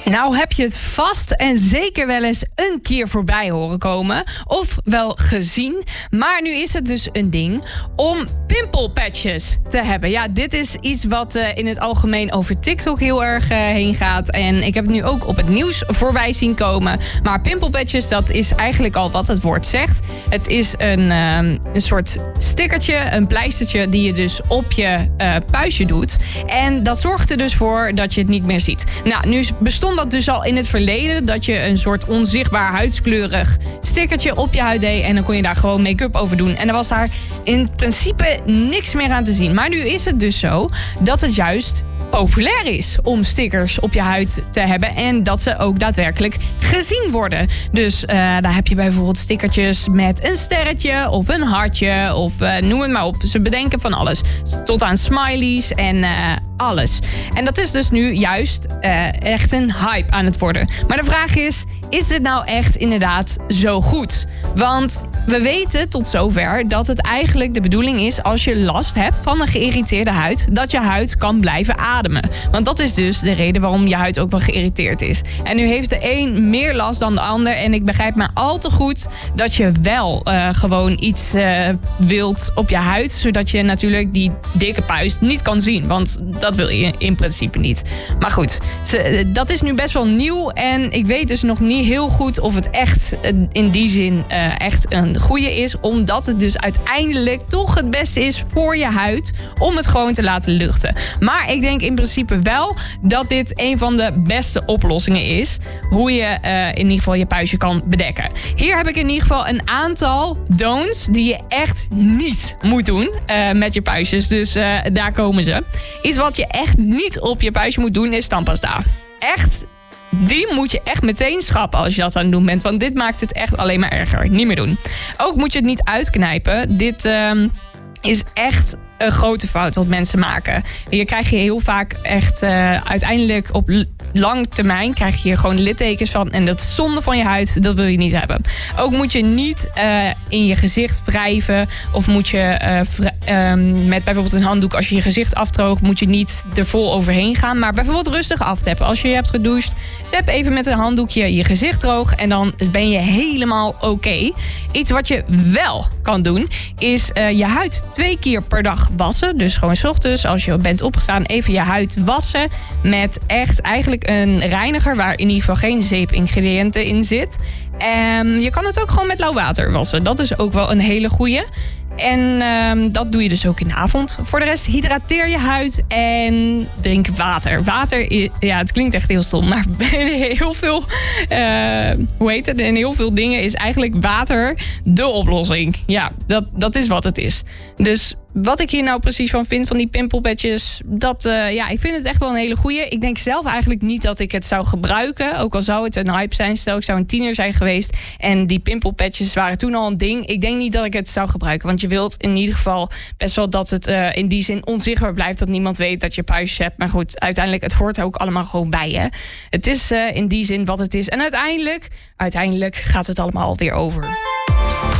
Nou heb je het vast en zeker wel eens een keer voorbij horen komen. Of wel gezien. Maar nu is het dus een ding om pimpelpatches te hebben. Ja, dit is iets wat in het algemeen over TikTok heel erg heen gaat. En ik heb het nu ook op het nieuws voorbij zien komen. Maar pimpelpatches, dat is eigenlijk al wat het woord zegt. Het is een soort stickertje, een pleistertje die je dus op je puistje doet. En dat zorgt er dus voor dat je het niet meer ziet. Nou, nu bestond dat dus al in het verleden, dat je een soort onzichtbaar huidskleurig stickertje op je huid deed en dan kon je daar gewoon make-up over doen. En er was daar in principe niks meer aan te zien. Maar nu is het dus zo dat het juist populair is om stickers op je huid te hebben en dat ze ook daadwerkelijk gezien worden. Dus daar heb je bijvoorbeeld stickertjes met een sterretje of een hartje of noem het maar op. Ze bedenken van alles. Tot aan smileys en alles. En dat is dus nu juist echt een hype aan het worden. Maar de vraag is dit nou echt inderdaad zo goed? Want we weten tot zover dat het eigenlijk de bedoeling is, als je last hebt van een geïrriteerde huid, dat je huid kan blijven ademen. Want dat is dus de reden waarom je huid ook wel geïrriteerd is. En nu heeft de een meer last dan de ander. En ik begrijp maar al te goed dat je wel gewoon iets wilt op je huid, zodat je natuurlijk die dikke puist niet kan zien. Want dat wil je in principe niet. Maar goed, dat is nu best wel nieuw. En ik weet dus nog niet heel goed of het echt in die zin echt een goede is. Omdat het dus uiteindelijk toch het beste is voor je huid om het gewoon te laten luchten. Maar ik denk in principe wel dat dit een van de beste oplossingen is. Hoe je in ieder geval je puistje kan bedekken. Hier heb ik in ieder geval een aantal don'ts die je echt niet moet doen met je puistjes. Dus daar komen ze. Iets wat je echt niet op je puistje moet doen is tandpasta. Echt. Die moet je echt meteen schrappen als je dat aan het doen bent. Want dit maakt het echt alleen maar erger. Niet meer doen. Ook moet je het niet uitknijpen. Dit is echt een grote fout wat mensen maken. Hier krijg je heel vaak echt uiteindelijk op lang termijn krijg je hier gewoon littekens van. En dat is zonde van je huid, dat wil je niet hebben. Ook moet je niet in je gezicht wrijven. Of moet je met bijvoorbeeld een handdoek, als je je gezicht afdroogt, moet je niet er vol overheen gaan. Maar bijvoorbeeld rustig afteppen. Als je hebt gedoucht, tap even met een handdoekje je gezicht droog. En dan ben je helemaal oké. Iets wat je wel kan doen, is je huid 2 keer per dag wassen. Dus gewoon 's ochtends, als je bent opgestaan, even je huid wassen. Met echt eigenlijk een reiniger waar in ieder geval geen zeepingrediënten in zit. Je kan het ook gewoon met lauw water wassen. Dat is ook wel een hele goeie. En dat doe je dus ook in de avond. Voor de rest hydrateer je huid en drink water. Water, ja, het klinkt echt heel stom, maar heel veel, in heel veel dingen is eigenlijk water de oplossing. Ja, dat is wat het is. Dus wat ik hier nou precies van vind, van die pimpelpatches, ik vind het echt wel een hele goeie. Ik denk zelf eigenlijk niet dat ik het zou gebruiken. Ook al zou het een hype zijn. Stel, ik zou een tiener zijn geweest en die pimpelpatches waren toen al een ding. Ik denk niet dat ik het zou gebruiken. Want je wilt in ieder geval best wel dat het in die zin onzichtbaar blijft. Dat niemand weet dat je puistjes hebt. Maar goed, uiteindelijk, het hoort er ook allemaal gewoon bij. Hè? Het is in die zin wat het is. En uiteindelijk gaat het allemaal weer over.